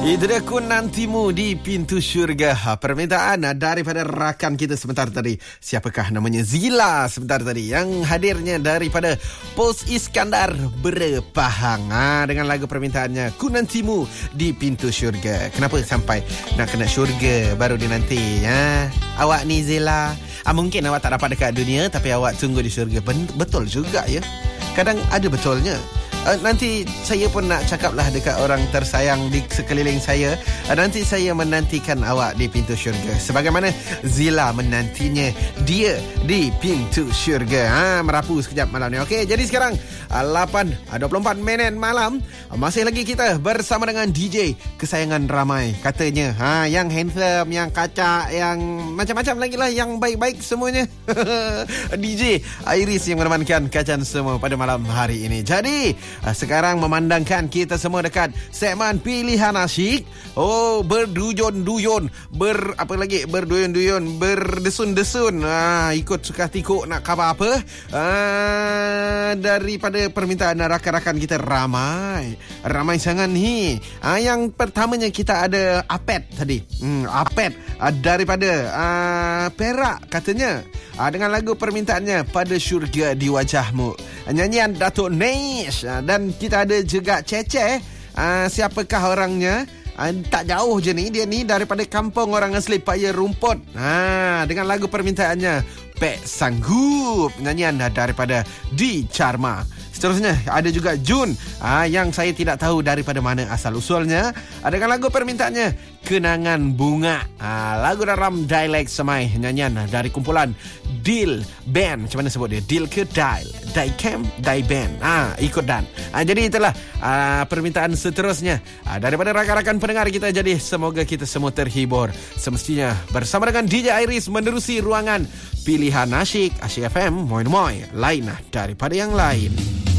Itu dia Ku Nantimu di Pintu Syurga. Permintaan daripada rakan kita sebentar tadi. Siapakah namanya? Zila sebentar tadi, yang hadirnya daripada Pos Iskandar Berpahang. Dengan lagu permintaannya Ku Nantimu di Pintu Syurga. Kenapa sampai nak kena syurga baru dinanti? Awak ni Zila, mungkin awak tak dapat dekat dunia, tapi awak tunggu di syurga. Betul juga ya. Kadang ada betulnya. Nanti saya pun nak cakaplah dekat orang tersayang di sekeliling saya. Nanti saya menantikan awak di pintu syurga, sebagaimana Zila menantinya dia di pintu syurga. Merapu sekejap malam ni. Okey, jadi sekarang 8:24 minit malam. Masih lagi kita bersama dengan DJ kesayangan ramai. Katanya yang handsome, yang kacak, yang macam-macam lagi lah, yang baik-baik semuanya. DJ Iris yang menemankan kacang semua pada malam hari ini. Jadi sekarang memandangkan kita semua dekat segmen pilihan asyik. Berduyun-duyun, berduyun-duyun, berdesun-desun. Ikut suka tikuk nak khabar apa. Daripada permintaan rakan-rakan kita ramai sangat ni. Yang pertamanya kita ada Apet tadi. Apet daripada Perak katanya. Dengan lagu permintaannya Pada Syurga di Wajahmu, nyanyian Datuk Neish. Dan kita ada juga Cece. Siapakah orangnya? Tak jauh je ni. Dia ni daripada kampung orang asli Paya Rumput. Dengan lagu permintaannya Pek Sanggup, nyanyian daripada Di Charma. Seterusnya ada juga Jun, yang saya tidak tahu daripada mana asal usulnya. Dengan lagu permintaannya Kenangan Bunga, lagu dalam dialek Semai, nyanyian dari kumpulan Dil Band. Macam mana sebut dia? Dil ke Dil? Dai Camp, Dai Band. Ikut dan. Jadi itulah permintaan seterusnya daripada rakan-rakan pendengar kita. Jadi semoga kita semua terhibur. Semestinya bersama dengan DJ Iris menerusi ruangan pilihan asyik. Asyik FM, moi-moi, lain daripada yang lain.